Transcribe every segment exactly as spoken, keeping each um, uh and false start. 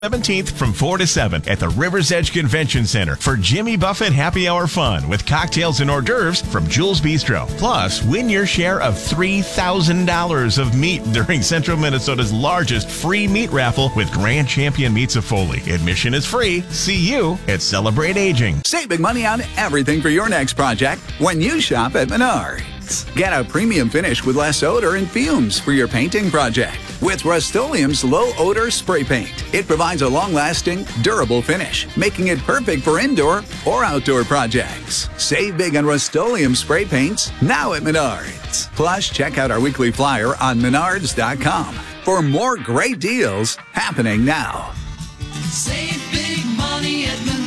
seventeenth from four to seven at the River's Edge Convention Center for Jimmy Buffett Happy Hour Fun with cocktails and hors d'oeuvres from Jules Bistro. Plus, win your share of three thousand dollars of meat during Central Minnesota's largest free meat raffle with Grand Champion Meats of Foley. Admission is free. See you at Celebrate Aging. Save big money on everything for your next project when you shop at Menards. Get a premium finish with less odor and fumes for your painting project with Rust-Oleum's low odor spray paint. It provides a long-lasting, durable finish, making it perfect for indoor or outdoor projects. Save big on Rust-Oleum spray paints now at Menards. Plus, check out our weekly flyer on menards dot com for more great deals happening now. Save big money at Menards.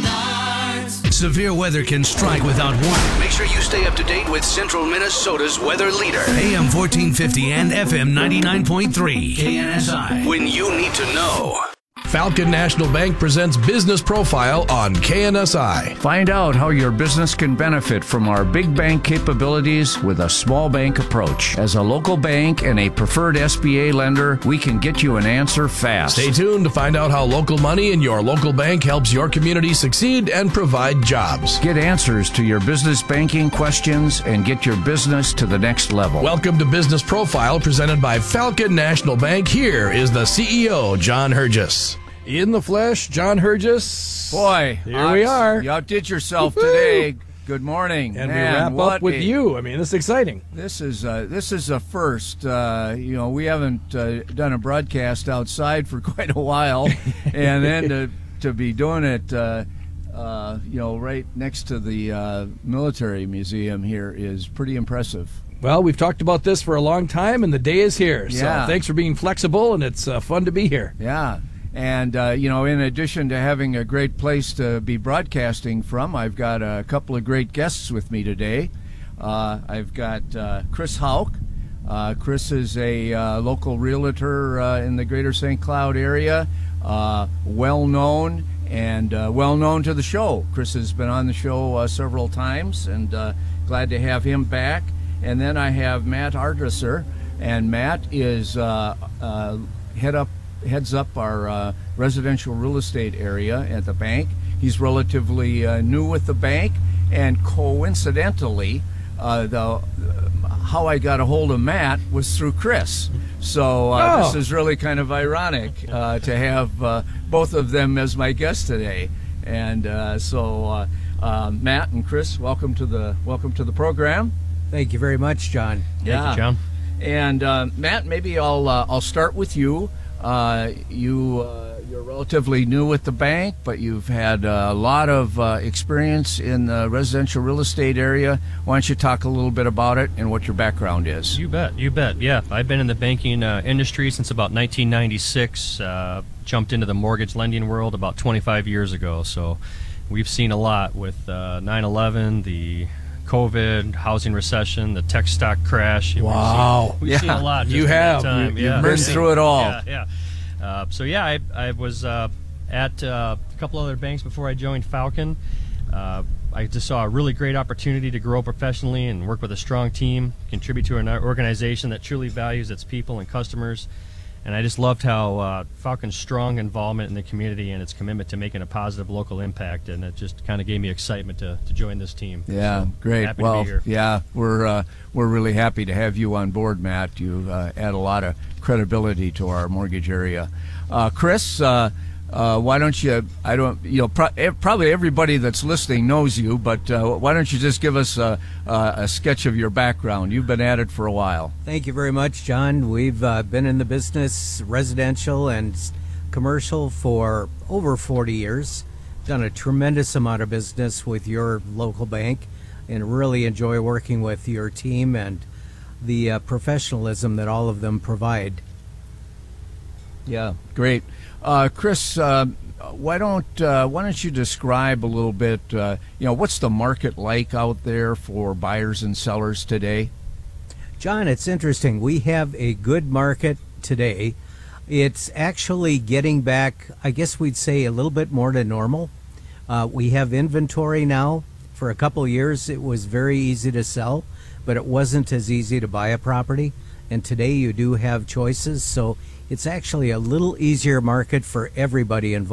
Severe weather can strike without warning. Make sure you stay up to date with Central Minnesota's weather leader. A M fourteen fifty and F M ninety-nine point three. K N S I. When you need to know. Falcon National Bank presents Business Profile on K N S I. Find out how your business can benefit from our big bank capabilities with a small bank approach. As a local bank and a preferred S B A lender, we can get you an answer fast. Stay tuned to find out how local money in your local bank helps your community succeed and provide jobs. Get answers to your business banking questions and get your business to the next level. Welcome to Business Profile presented by Falcon National Bank. Here is the C E O, John Hergis. In the flesh, John Hergis. Boy, here we are. You outdid yourself today. Good morning, and Man, we wrap up with a, you. I mean, this is exciting. This is uh, this is a first. Uh, you know, we haven't uh, done a broadcast outside for quite a while, and then to to be doing it, uh, uh, you know, right next to the uh, military museum here is pretty impressive. Well, we've talked about this for a long time, and the day is here. Yeah. So thanks for being flexible, and it's uh, fun to be here. Yeah. And, uh, you know, in addition to having a great place to be broadcasting from, I've got a couple of great guests with me today. Uh, I've got uh, Chris Houck. Uh, Chris is a uh, local realtor uh, in the greater Saint Cloud area, uh, well-known and uh, well-known to the show. Chris has been on the show uh, several times, and uh, glad to have him back. And then I have Matt Artreser, and Matt is uh, uh, head up heads up our uh, residential real estate area at the bank. He's relatively uh, new with the bank, and coincidentally, uh, the uh, how I got a hold of Matt was through Chris. So uh, oh. this is really kind of ironic uh, to have uh, both of them as my guests today. And uh, so, uh, uh, Matt and Chris, welcome to the welcome to the program. Thank you very much, John. Yeah, Thank you, John. And uh, Matt, maybe I'll uh, I'll start with you. Uh, you, uh, you're relatively new with the bank, but you've had a lot of uh, experience in the residential real estate area. Why don't you talk a little bit about it and what your background is? You bet, you bet. Yeah, I've been in the banking uh, industry since about nineteen ninety-six. Uh, jumped into the mortgage lending world about twenty-five years ago. So we've seen a lot with uh, nine eleven, the COVID, housing recession, the tech stock crash. Wow. We've seen, we've yeah. seen a lot. You just have. In that time. You, yeah. You've been through it all. Yeah, yeah. Uh, so, yeah, I, I was uh, at uh, a couple other banks before I joined Falcon. Uh, I just saw a really great opportunity to grow professionally and work with a strong team, contribute to an organization that truly values its people and customers. And I just loved how uh, Falcon's strong involvement in the community and its commitment to making a positive local impact, and it just kind of gave me excitement to, to join this team. Yeah, so, great. Happy well, to be here. yeah, we're uh, we're really happy to have you on board, Matt. You uh, add a lot of credibility to our mortgage area. Uh, Chris, uh, uh, why don't you? I don't. You know, pro- probably everybody that's listening knows you, but uh, why don't you just give us a, a, a sketch of your background? You've been at it for a while. Thank you very much, John. We've uh, been in the business, residential and commercial, for over forty years. Done a tremendous amount of business with your local bank, and really enjoy working with your team and the uh, professionalism that all of them provide. Yeah, great. Uh, Chris, uh, why don't uh, why don't you describe a little bit? Uh, you know, what's the market like out there for buyers and sellers today? John, it's interesting. We have a good market today. It's actually getting back, I guess we'd say, a little bit more to normal. Uh, we have inventory now. For a couple of years, it was very easy to sell, but it wasn't as easy to buy a property. And today you do have choices. So it's actually a little easier market for everybody involved.